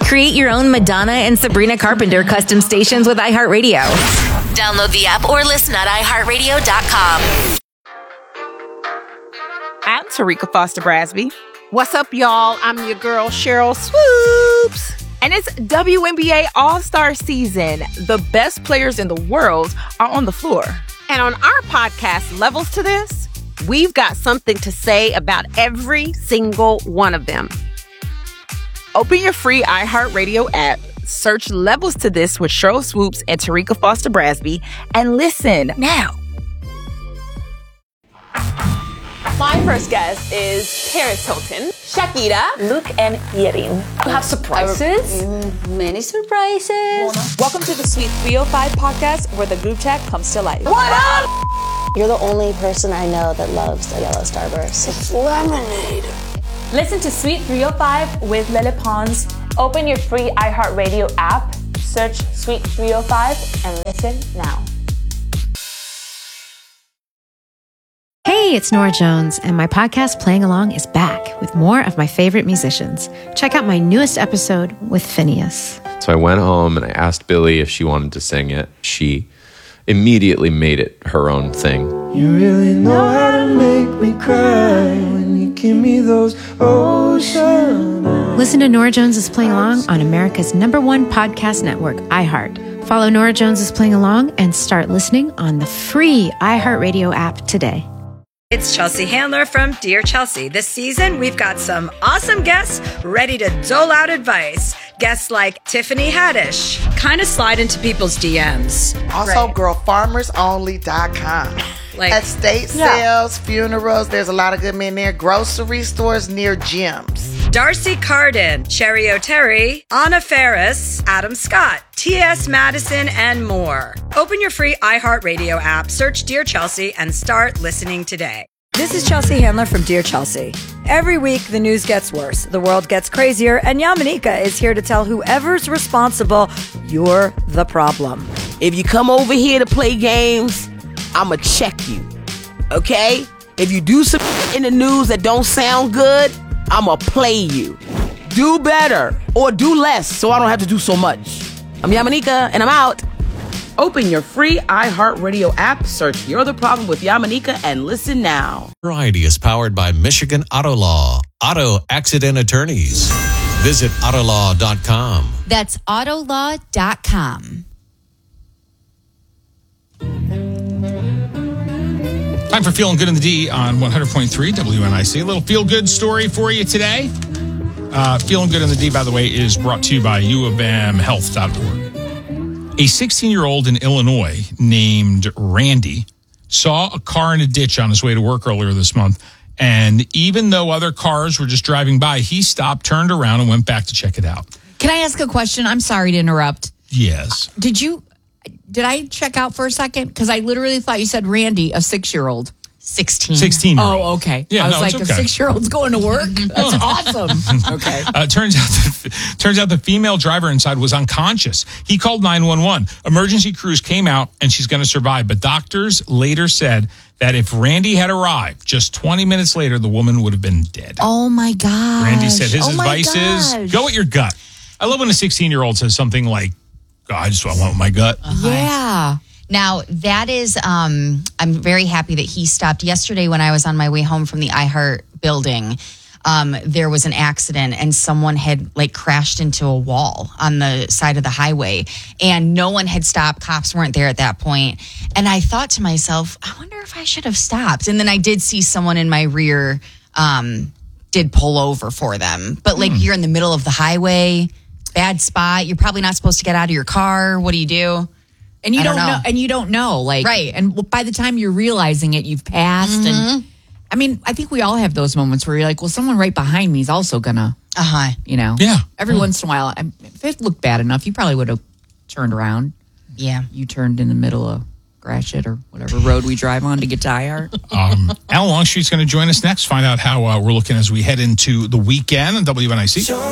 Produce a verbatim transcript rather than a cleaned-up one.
Create your own Madonna and Sabrina Carpenter custom stations with iHeartRadio. Download the app or listen at i heart radio dot com. I'm Tarika Foster Brasby. What's up, y'all? I'm your girl, Cheryl Swoops. And it's W N B A All-Star season. The best players in the world are on the floor. And on our podcast, Levels to This, we've got something to say about every single one of them. Open your free iHeartRadio app, search Levels to This with Cheryl Swoops and Tarika Foster Brasby, and listen now. My first guest is Paris Hilton, Shakira, Luke, and Yerin. You have surprises? Many surprises. Welcome to the Sweet three oh five podcast, where the group chat comes to life. What up? You're the only person I know that loves a yellow Starburst. It's lemonade. Listen to Sweet three oh five with Lele Pons. Open your free iHeartRadio app, search Sweet three oh five, and listen now. Hey, it's Nora Jones, and my podcast Playing Along is back with more of my favorite musicians. Check out my newest episode with Phineas. So I went home and I asked Billie if she wanted to sing it. She immediately made it her own thing. You really know how to make me cry when you give me those ocean eyes. Listen to Nora Jones is Playing Along on America's number one podcast network, iHeart. Follow Nora Jones is Playing Along and start listening on the free iHeartRadio app today. It's Chelsea Handler from Dear Chelsea. This season, we've got some awesome guests ready to dole out advice. Guests like Tiffany Haddish. Kind of slide into people's D Ms. Also, right. girl farmers only dot com. Like, estate sales, yeah. funerals, there's a lot of good men there. Grocery stores near gyms. Darcy Carden, Cherry O'Terry, Anna Ferris, Adam Scott, T S Madison, and more. Open your free iHeartRadio app, search Dear Chelsea, and start listening today. This is Chelsea Handler from Dear Chelsea. Every week, the news gets worse, the world gets crazier, and Yamanika is here to tell whoever's responsible, you're the problem. If you come over here to play games, I'ma check you, okay? If you do some in the news that don't sound good, I'ma play you. Do better or do less so I don't have to do so much. I'm Yamanika and I'm out. Open your free iHeartRadio app, search You're the Problem with Yamanika, and listen now. Variety is powered by Michigan Auto Law. Auto accident attorneys. Visit auto law dot com. That's auto law dot com. Time for Feeling Good in the D on one hundred point three W N I C. A little feel-good story for you today. Uh, Feeling Good in the D, by the way, is brought to you by u of m health dot org. A sixteen-year-old in Illinois named Randy saw a car in a ditch on his way to work earlier this month. And even though other cars were just driving by, he stopped, turned around, and went back to check it out. Can I ask a question? I'm sorry to interrupt. Yes. Did you... Did I check out for a second? Because I literally thought you said Randy, a six-year-old. sixteen. sixteen. Oh, okay. Yeah, I was no, like, okay. a six-year-old's going to work? That's awesome. Okay. Uh, turns out, the, turns out the female driver inside was unconscious. He called nine one one. Emergency crews came out, and she's going to survive. But doctors later said that if Randy had arrived just twenty minutes later, the woman would have been dead. Oh, my gosh. Randy said his oh advice is, go with your gut. I love when a sixteen-year-old says something like, oh, I just want my gut. Uh-huh. Yeah. Now, that is, um, I'm very happy that he stopped. Yesterday when I was on my way home from the iHeart building, um, there was an accident and someone had like crashed into a wall on the side of the highway and no one had stopped. Cops weren't there at that point. And I thought to myself, I wonder if I should have stopped. And then I did see someone in my rear, um, did pull over for them. But like mm. you're in the middle of the highway, bad spot. You're probably not supposed to get out of your car. What do you do? And you I don't, don't know. know. And you don't know, like, right. And by the time you're realizing it, you've passed. Mm-hmm. And I mean, I think we all have those moments where you're like, well, someone right behind me is also gonna, uh huh, you know, yeah. Every mm. once in a while, if it looked bad enough, you probably would have turned around. Yeah, you turned in the middle of Gratiot or whatever road we drive on to get to iHeart. um, Al Longstreet's going to join us next. Find out how uh, we're looking as we head into the weekend on W N I C.